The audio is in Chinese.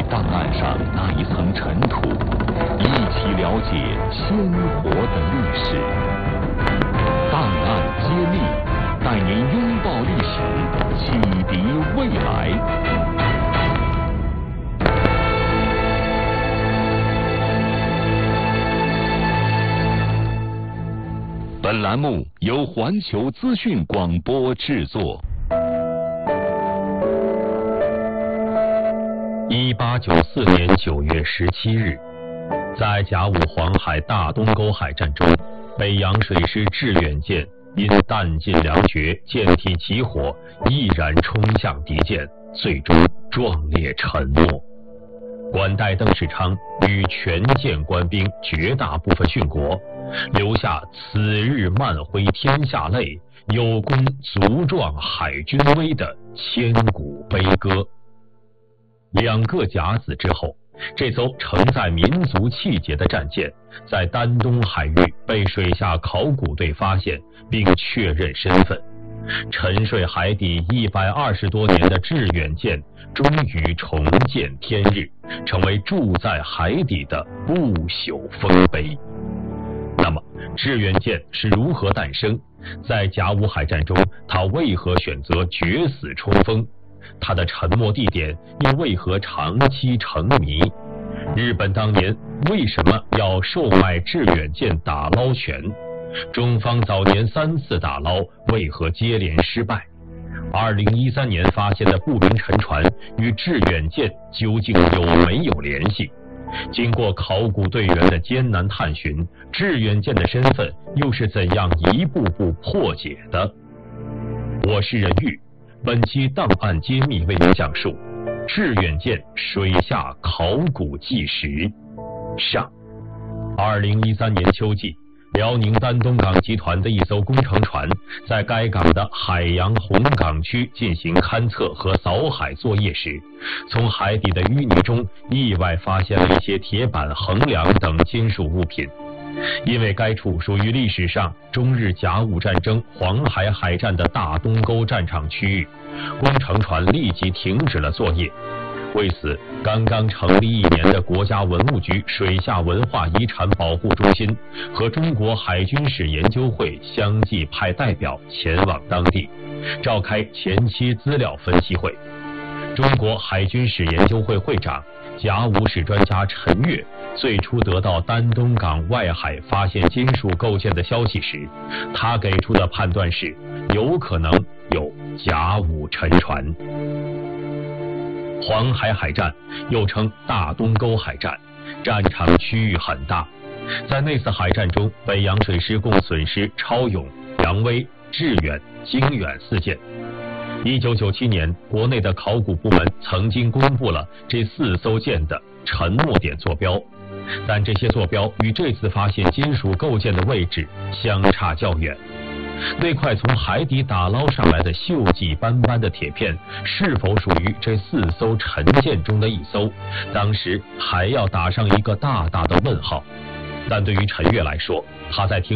档案上那一层尘土，一起了解鲜活的历史。档案揭秘，带您拥抱历史，启迪未来。本栏目由环球资讯广播制作。1894年9月17日，在甲午黄海大东沟海战中，北洋水师致远舰因弹尽粮绝，舰体起火，毅然冲向敌舰，最终壮烈沉没。管带邓世昌与全舰官兵绝大部分殉国，留下此日漫挥天下泪，有功足壮海军威的千古悲歌。2个甲子之后，这艘承载民族气节的战舰在丹东海域被水下考古队发现并确认身份。沉睡海底120多年的致远舰终于重见天日，成为住在海底的不朽丰碑。那么致远舰是如何诞生？在甲午海战中，它为何选择决死冲锋？它的沉没地点又为何长期成谜？日本当年为什么要售卖致远舰打捞权？中方早年3次打捞为何接连失败？2013年发现的不明沉船与致远舰究竟有没有联系？经过考古队员的艰难探寻，致远舰的身份又是怎样一步步破解的？我是任玉，本期档案揭秘为您讲述致远舰水下考古纪实上。2013年秋季，辽宁丹东港集团的一艘工程船在该港的海洋红港区进行勘测和扫海作业时，从海底的淤泥中意外发现了一些铁板、横梁等金属物品。因为该处属于历史上中日甲午战争黄海海战的大东沟战场区域，工程船立即停止了作业。为此，刚刚成立1年的国家文物局水下文化遗产保护中心和中国海军史研究会相继派代表前往当地，召开前期资料分析会。中国海军史研究会会长、甲午史专家陈岳最初得到丹东港外海发现金属构件的消息时，他给出的判断是有可能有甲午沉船。黄海海战又称大东沟海战，战场区域很大。在那次海战中，北洋水师共损失超勇、扬威、致远、经远4舰。1997年，国内的考古部门曾经公布了这4艘舰的沉没点坐标，但这些坐标与这次发现金属构件的位置相差较远。那块从海底打捞上来的锈迹斑斑的铁片是否属于这4艘沉舰中的一艘，当时还要打上一个大大的问号。但对于陈岳来说，他在听